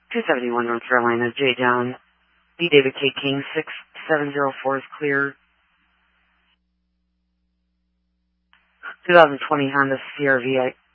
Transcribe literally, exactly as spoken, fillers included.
two seventy-one North Carolina, J down. B David K King, six seven zero four is clear. twenty twenty Honda C R V